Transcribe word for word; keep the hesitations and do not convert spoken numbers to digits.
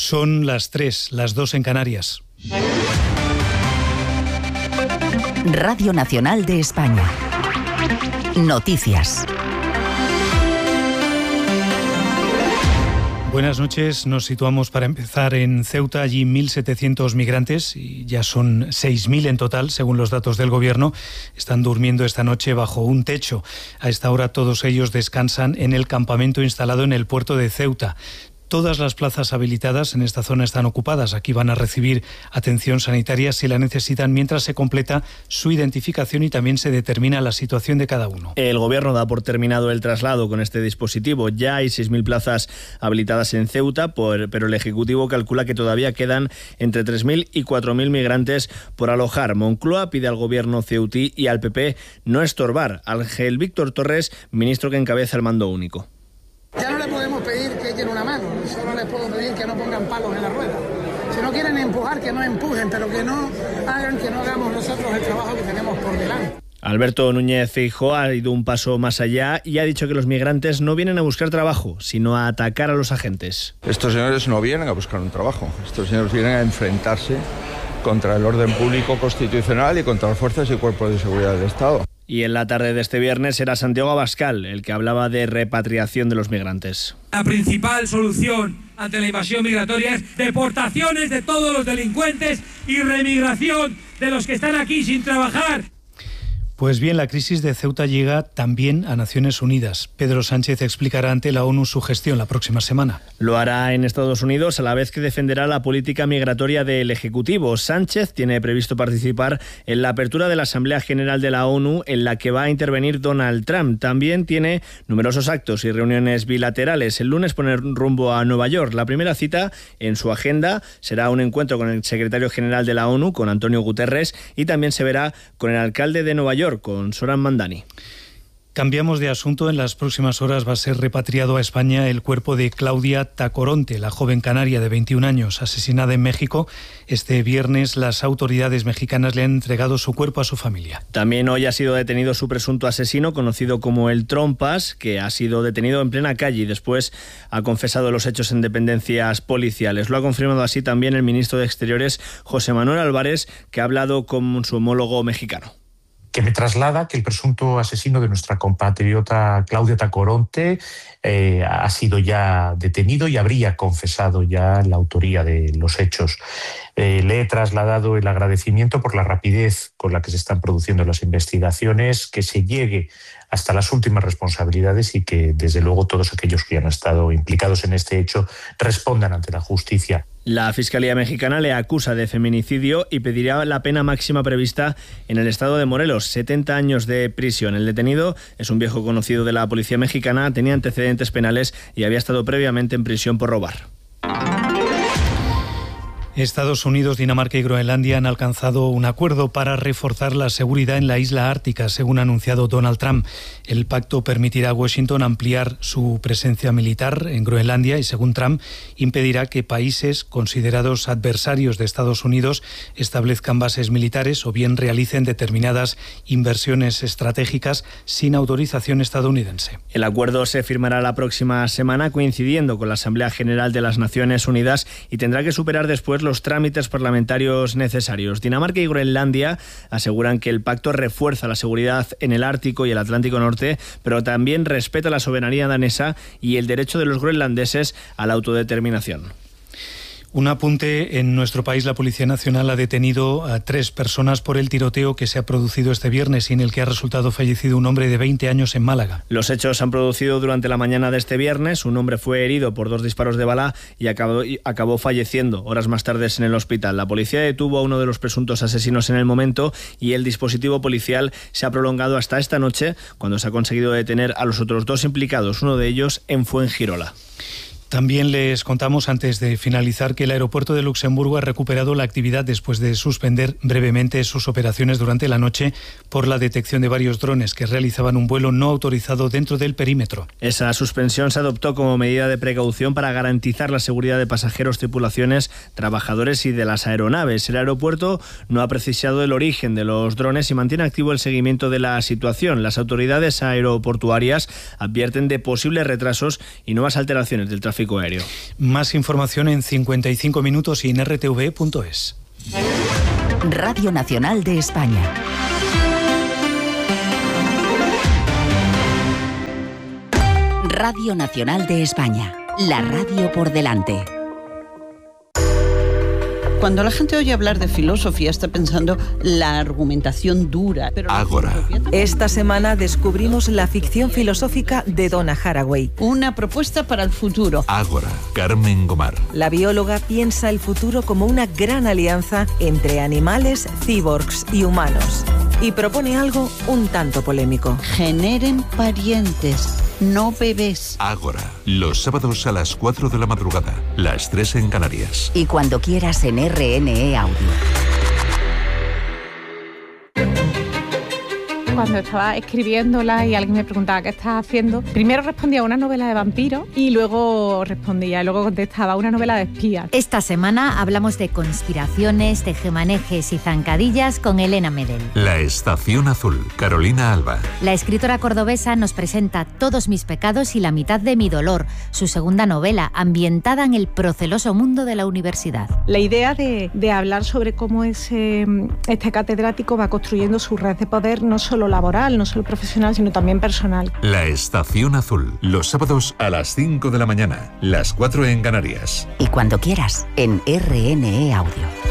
Son las tres, las dos en Canarias. Radio Nacional de España. Noticias. Buenas noches, nos situamos para empezar en Ceuta. Allí mil setecientos migrantes, y ya son seis mil en total, según los datos del Gobierno, están durmiendo esta noche bajo un techo. A esta hora todos ellos descansan en el campamento instalado en el puerto de Ceuta. Todas las plazas habilitadas en esta zona están ocupadas. Aquí van a recibir atención sanitaria si la necesitan, mientras se completa su identificación y también se determina la situación de cada uno. El Gobierno da por terminado el traslado con este dispositivo. Ya hay seis mil plazas habilitadas en Ceuta, por, pero el Ejecutivo calcula que todavía quedan entre tres mil y cuatro mil migrantes por alojar. Moncloa pide al Gobierno ceutí y al P P no estorbar. Ángel Víctor Torres, ministro que encabeza el mando único. Ya no le podemos pedir que echen una mano, solo les puedo pedir que no pongan palos en la rueda. Si no quieren empujar, que no empujen, pero que no hagan que no hagamos nosotros el trabajo que tenemos por delante. Alberto Núñez Feijóo ha ido un paso más allá y ha dicho que los migrantes no vienen a buscar trabajo, sino a atacar a los agentes. Estos señores no vienen a buscar un trabajo, estos señores vienen a enfrentarse contra el orden público constitucional y contra las fuerzas y cuerpos de seguridad del Estado. Y en la tarde de este viernes era Santiago Abascal el que hablaba de repatriación de los migrantes. La principal solución ante la invasión migratoria es deportaciones de todos los delincuentes y remigración de los que están aquí sin trabajar. Pues bien, la crisis de Ceuta llega también a Naciones Unidas. Pedro Sánchez explicará ante la ONU su gestión la próxima semana. Lo hará en Estados Unidos, a la vez que defenderá la política migratoria del Ejecutivo. Sánchez tiene previsto participar en la apertura de la Asamblea General de la ONU, en la que va a intervenir Donald Trump. También tiene numerosos actos y reuniones bilaterales. El lunes pone rumbo a Nueva York. La primera cita en su agenda será un encuentro con el secretario general de la ONU, con Antonio Guterres, y también se verá con el alcalde de Nueva York, con Zoran Mandani. Cambiamos de asunto. En las próximas horas va a ser repatriado a España el cuerpo de Claudia Tacoronte, la joven canaria de veintiún años, asesinada en México. Este viernes las autoridades mexicanas le han entregado su cuerpo a su familia. También hoy ha sido detenido su presunto asesino, conocido como el Trompas, que ha sido detenido en plena calle y después ha confesado los hechos en dependencias policiales. Lo ha confirmado así también el ministro de Exteriores, José Manuel Álvarez, que ha hablado con su homólogo mexicano. Que me traslada que el presunto asesino de nuestra compatriota Claudia Tacoronte eh, ha sido ya detenido y habría confesado ya la autoría de los hechos. Eh, le he trasladado el agradecimiento por la rapidez con la que se están produciendo las investigaciones, que se llegue hasta las últimas responsabilidades y que, desde luego, todos aquellos que han estado implicados en este hecho respondan ante la justicia. La Fiscalía mexicana le acusa de feminicidio y pedirá la pena máxima prevista en el estado de Morelos, setenta años de prisión. El detenido es un viejo conocido de la policía mexicana, tenía antecedentes penales y había estado previamente en prisión por robar. Estados Unidos, Dinamarca y Groenlandia han alcanzado un acuerdo para reforzar la seguridad en la isla ártica, según ha anunciado Donald Trump. El pacto permitirá a Washington ampliar su presencia militar en Groenlandia y, según Trump, impedirá que países considerados adversarios de Estados Unidos establezcan bases militares o bien realicen determinadas inversiones estratégicas sin autorización estadounidense. El acuerdo se firmará la próxima semana, coincidiendo con la Asamblea General de las Naciones Unidas, y tendrá que superar después los trámites parlamentarios necesarios. Dinamarca y Groenlandia aseguran que el pacto refuerza la seguridad en el Ártico y el Atlántico Norte, pero también respeta la soberanía danesa y el derecho de los groenlandeses a la autodeterminación. Un apunte: en nuestro país la Policía Nacional ha detenido a tres personas por el tiroteo que se ha producido este viernes y en el que ha resultado fallecido un hombre de veinte años en Málaga. Los hechos se han producido durante la mañana de este viernes. Un hombre fue herido por dos disparos de bala y acabó, y acabó falleciendo horas más tarde en el hospital. La policía detuvo a uno de los presuntos asesinos en el momento y el dispositivo policial se ha prolongado hasta esta noche, cuando se ha conseguido detener a los otros dos implicados, uno de ellos en Fuengirola. También les contamos, antes de finalizar, que el aeropuerto de Luxemburgo ha recuperado la actividad después de suspender brevemente sus operaciones durante la noche por la detección de varios drones que realizaban un vuelo no autorizado dentro del perímetro. Esa suspensión se adoptó como medida de precaución para garantizar la seguridad de pasajeros, tripulaciones, trabajadores y de las aeronaves. El aeropuerto no ha precisado el origen de los drones y mantiene activo el seguimiento de la situación. Las autoridades aeroportuarias advierten de posibles retrasos y nuevas alteraciones del tráfico tráfico aéreo. Más información en cincuenta y cinco minutos y en r t v punto es. Radio Nacional de España. Radio Nacional de España. La radio por delante. Cuando la gente oye hablar de filosofía está pensando la argumentación dura. Pero Ágora. Esta semana descubrimos la ficción filosófica de Donna Haraway. Una propuesta para el futuro. Ágora. Carmen Gomar. La bióloga piensa el futuro como una gran alianza entre animales, cyborgs y humanos. Y propone algo un tanto polémico. Generen parientes, no bebés. Ágora. Los sábados a las cuatro de la madrugada. Las tres en Canarias. Y cuando quieras en R N E Audio. Cuando estaba escribiéndola y alguien me preguntaba qué estaba haciendo, primero respondía una novela de vampiros y luego respondía, luego contestaba una novela de espías. Esta semana hablamos de conspiraciones, tejemanejes y zancadillas con Elena Medel. La Estación Azul, Carolina Alba. La escritora cordobesa nos presenta Todos mis pecados y la mitad de mi dolor, su segunda novela, ambientada en el proceloso mundo de la universidad. La idea de, de hablar sobre cómo ese, este catedrático va construyendo su red de poder, no solo laboral, no solo profesional, sino también personal. La Estación Azul, los sábados a las cinco de la mañana, las cuatro en Canarias. Y cuando quieras, en R N E Audio.